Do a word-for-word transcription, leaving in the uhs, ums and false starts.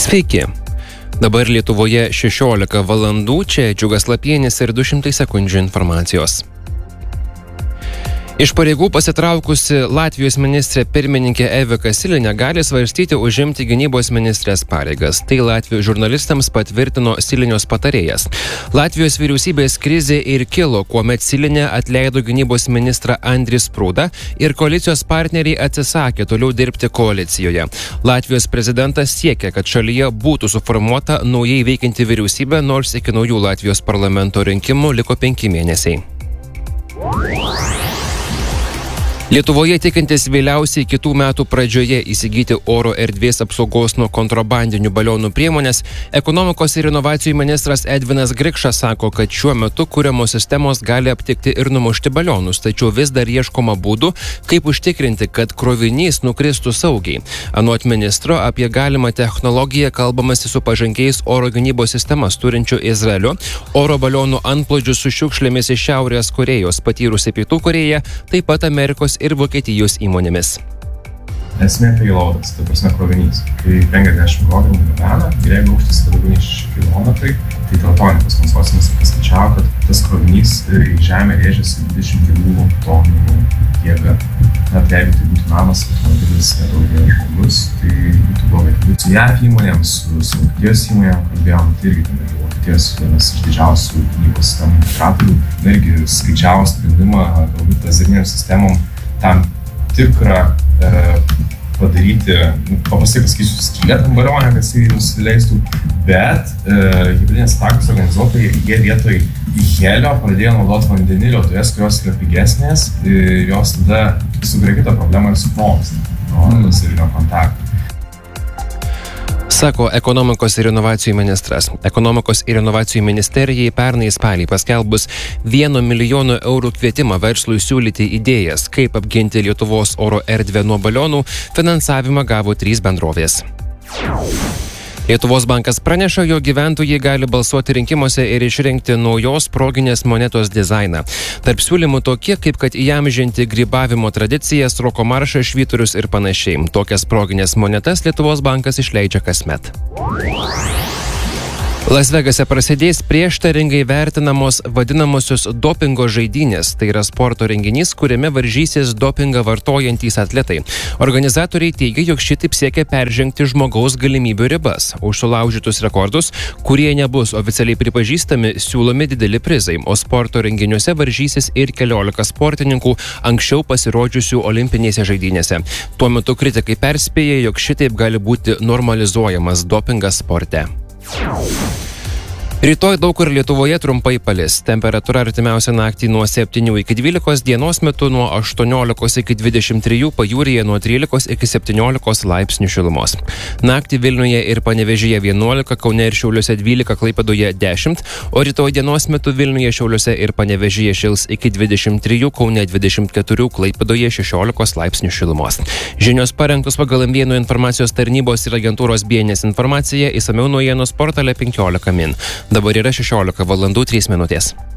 Sveiki. Dabar Lietuvoje šešiolika valandų, čia Džiugas Lapienis ir du šimtai sekundžių informacijos. Iš pareigų pasitraukusi Latvijos ministrė pirmininkė Evika Silinė gali svarstyti užimti gynybos ministrės pareigas. Tai Latvijos žurnalistams patvirtino Silinios patarėjas. Latvijos vyriausybės krizė ir kilo, kuomet Silinė atleido gynybos ministrą Andrį Sprūdą ir koalicijos partneriai atsisakė toliau dirbti koalicijoje. Latvijos prezidentas siekia, kad šalyje būtų suformuota naujai veikianti vyriausybė, nors iki naujų Latvijos parlamento rinkimų liko penki mėnesiai. Lietuvoje tikintis vėliausiai kitų metų pradžioje įsigyti oro erdvės apsaugos nuo kontrabandinių balionų priemonės, ekonomikos ir inovacijų ministras Edvinas Grikšas sako, kad šiuo metu kuriamos sistemos gali aptikti ir numušti balionus, tačiau vis dar ieškoma būdų, kaip užtikrinti, kad krovinys nukristų saugiai. Anot ministro, apie galimą technologiją kalbamasi su pažangiais oro gynybos sistemas turinčiu Izraeliu, oro balionų antplūdžių su šiukšlėmis iš Šiaurės Korėjos patyrusi Pietų Korėja, taip pat Amerikos ir Vokietijos įmonėmis. Esmė payloadas, tai prasme krovinys. Kai penkiasdešimt kilogramų gabena ir jeigu aukštis yra daugiau nei šeši kilometrai, tai teltonikos konsorciumas paskaičiavo, kad tas krovinys į žemę rėžiasi dvidešimt dviejų tonų jėga. Net jeigu tai būtų namas, automobilis nedaugia žmogus, tai būtų blogai. Su J A V įmonėms, su, su Vokietijos įmonėm kalbėjom, tai irgi ten yra Vokietijos vienas iš didžiausių gynybos sistemų integratorių. Irgi skaičiavo sprendimą, galbūt lazerinėm sistemom tam tikrą e, padaryti, nu, paprastai pasakysiu, skylę tam balionę, kad jis nusileistų, bet e, hibridinės atakos organizuotojai, jie vietoj helio pradėjo naudoti vandenilio dujas, kurios yra pigesnės, e, jos tada sukuria kitą problemą ir supromsta nuo lazerinio kontakto. Sako ekonomikos ir inovacijų ministras. Ekonomikos ir inovacijų ministerijai pernai spalį paskelbus vieno milijono eurų kvietimą verslui siūlyti idėjas, kaip apginti Lietuvos oro erdvę nuo balionų, finansavimą gavo trys bendrovės. Lietuvos bankas praneša, jog gyventojai gali balsuoti rinkimuose ir išrinkti naujos proginės monetos dizainą. Tarp siūlymų tokie, kaip kad įamžinti grybavimo tradicijas, roko maršą, švyturius ir panašiai. Tokias proginės monetas Lietuvos bankas išleidžia kasmet. Las Vegase prasidės prieštaringai vertinamos vadinamosios dopingo žaidynės. Tai yra sporto renginys, kuriame varžysis dopingą vartojantys atletai. Organizatoriai teigia, jog šitaip siekia peržengti žmogaus galimybių ribas. Už sulaužytus rekordus, kurie nebus oficialiai pripažįstami, siūlomi dideli prizai, o sporto renginiuose varžysis ir keliolika sportininkų anksčiau pasirodžiusių olimpinėse žaidynėse. Tuo metu kritikai perspėja, jog šitaip gali būti normalizuojamas dopingas sporte. Rytoj daug kur Lietuvoje trumpai palis. Temperatūra artimiausią naktį nuo septynių iki dvylikos, dienos metu nuo aštuoniolikos iki dvidešimt trijų, pajūryje nuo trylikos iki septyniolikos laipsnių šilumos. Naktį Vilniuje ir Panevėžyje vienuolika, Kaune ir Šiauliuose dvylika, Klaipėdoje dešimt, o rytoj dienos metu Vilniuje, Šiauliuose ir Panevėžyje šils iki dvidešimt trijų, Kaune dvidešimt keturių, Klaipėdoje šešiolikos laipsnių šilumos. Žinios parengtos pagal M vieno informacijos tarnybos ir agentūros B N S informaciją, išsamiau naujienos portale penkiolika min. Dabar yra šešiolika valandų trys minutės.